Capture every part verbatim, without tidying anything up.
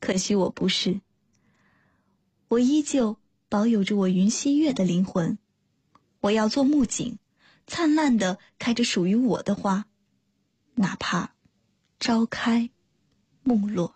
可惜我不是，我依旧保有着我云溪月的灵魂。我要做木槿，灿烂地开着属于我的花，哪怕朝开暮落。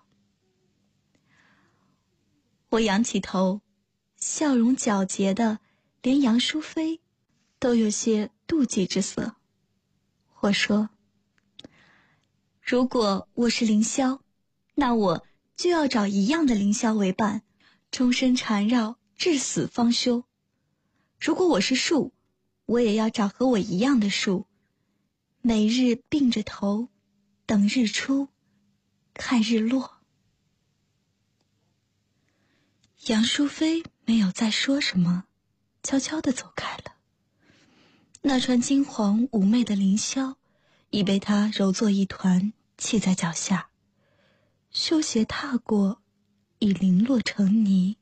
我仰起头，笑容皎洁的连杨淑妃都有些妒忌之色。我说，如果我是凌霄，那我就要找一样的凌霄为伴，终身缠绕，至死方休。如果我是树，我也要找和我一样的树，每日并着头，等日出，看日落。杨淑妃没有再说什么，悄悄地走开了。那穿金黄妩媚的凌霄已被她揉作一团，弃在脚下，修鞋踏过，已零落成泥。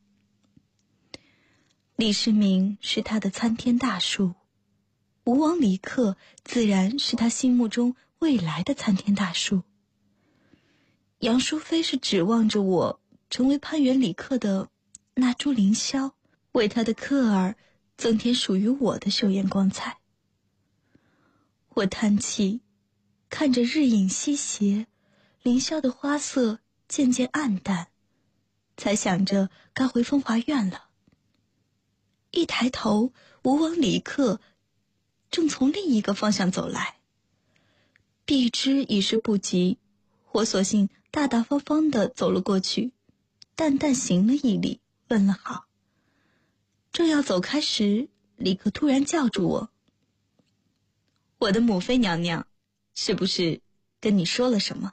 李世民是他的参天大树，吴王李克自然是他心目中未来的参天大树。杨淑妃是指望着我成为攀援李克的那株凌霄，为他的克儿增添属于我的秀艳光彩。我叹气，看着日影西斜，凌霄的花色渐渐暗淡，才想着该回风华院了。一抬头，吴王李克正从另一个方向走来，避之已是不及，我索性大大方方地走了过去，淡淡行了一礼，问了好。正要走开时，李克突然叫住我，我的母妃娘娘是不是跟你说了什么？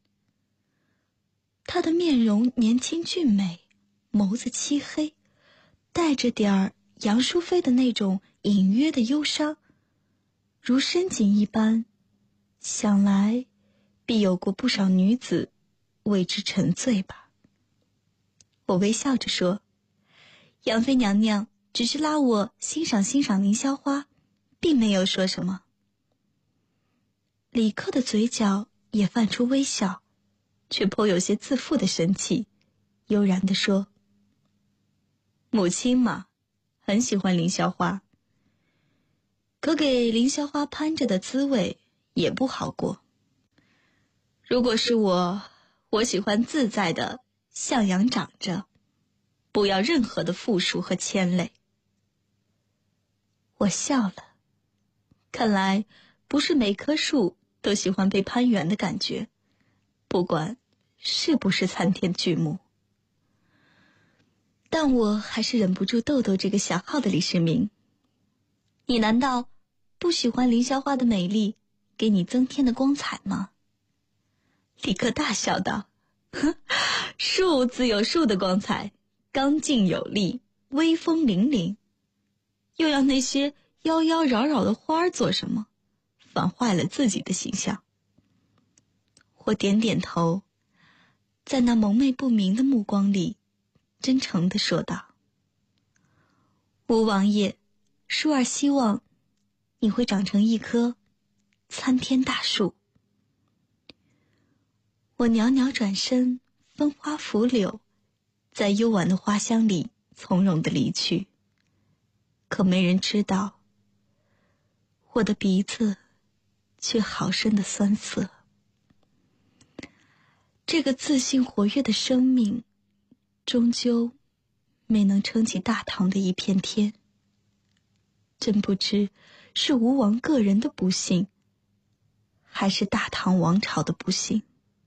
她的面容年轻俊美，眸子漆黑，带着点儿杨淑妃的那种隐约的忧伤，如深井一般，想来必有过不少女子为之沉醉吧。我微笑着说，杨妃娘娘只是拉我欣赏欣赏凌霄花，并没有说什么。李克的嘴角也泛出微笑，却颇有些自负的神气，悠然地说，母亲嘛，很喜欢凌霄花，可给凌霄花攀着的滋味也不好过。如果是我，我喜欢自在的向阳长着，不要任何的负数和牵累。我笑了，看来不是每棵树都喜欢被攀援的感觉，不管是不是参天巨木。但我还是忍不住逗逗这个小号的李世民，你难道不喜欢凌霄花的美丽给你增添的光彩吗？李克大笑道，呵，树自有树的光彩，刚劲有力，威风凛凛，又要那些妖妖娆娆的花儿做什么？反坏了自己的形象。我点点头，在那蒙昧不明的目光里真诚地说道，吴王爷，淑儿希望你会长成一棵参天大树。我袅袅转身，分花拂柳，在幽婉的花香里从容地离去。可没人知道，我的鼻子却好生的酸涩。这个自信活跃的生命，终究没能撑起大唐的一片天。真不知是吴王个人的不幸，还是大唐王朝的不幸。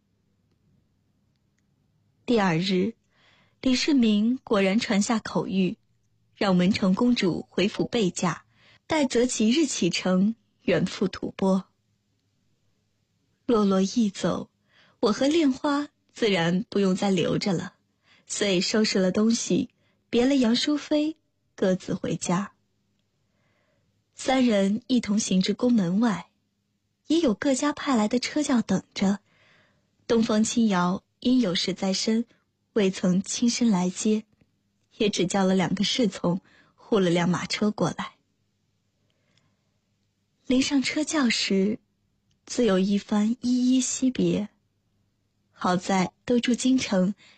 第二日，李世民果然传下口谕，让文成公主回府备驾，待择其日启程，远赴吐蕃。洛洛一走，我和恋花自然不用再留着了，遂收拾了东西，别了杨淑妃，各自回家。三人一同行至宫门外，也有各家派来的车轿等着。东方青瑶因有事在身，未曾亲身来接，也只叫了两个侍从护了辆马车过来。临上车轿时，自有一番依依惜别。好在都住京城，